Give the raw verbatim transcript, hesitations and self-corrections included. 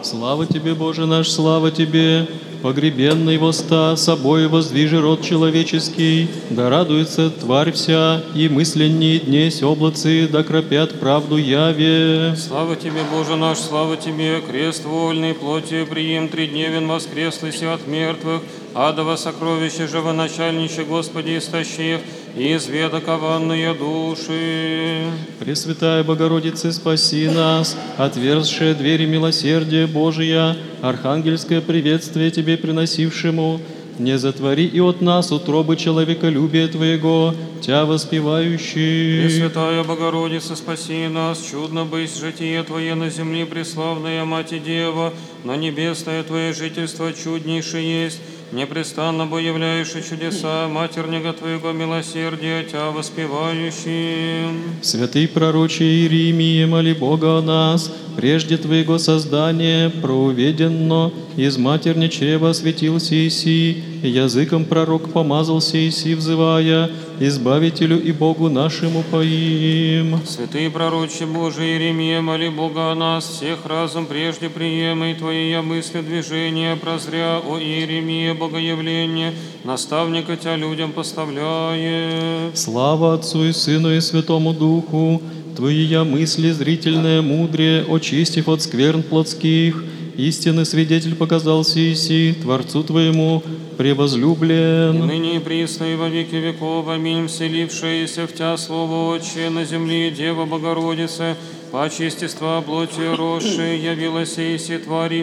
Слава Тебе, Боже наш, слава Тебе! Погребенный воста, собой воздвижи род человеческий, да радуется тварь вся, и мысленние днесь облацы, да кропят правду яве. Слава Тебе, Боже наш, слава Тебе! Крест вольный, плотью приим тридневен воскреслыси от мертвых, адово сокровище живоначальнище, Господи, истощив, и изведа кованные души. Пресвятая Богородица, спаси нас, отверзшая двери милосердия Божия, архангельское приветствие Тебе приносившему, не затвори и от нас утробы человеколюбия Твоего, Тя воспевающий. Пресвятая Богородица, спаси нас, чудно быть житие Твое на земле, преславная Мать и Дева, но небесное Твое жительство чуднейшее есть, непрестанно бо являешь чудеса, матернего Твоего милосердия, Тя воспевающим. Святый пророче Иеремия, моли Бога о нас, прежде Твоего создания, проуведенно, из матерни чрева осветился Иси, языком пророк помазался Иси, взывая, Избавителю и Богу нашему поим. Святый пророче Божий Иеремия, моли Бога о нас, всех разом прежде приемы Твои мысли, движения, прозря о Иеремия, Богоявление, наставника Тя людям поставляет. Слава Отцу и Сыну и Святому Духу, Твои я мысли зрительное, мудрее, очистив от скверн плотских, истинный свидетель показался Иси, Творцу Твоему, превозлюблен. И ныне и присно и во веки веков, аминь, вселившееся в Тя Слово Отче на земле, Дева Богородица, по естества плоти росшей, явилась Иси твари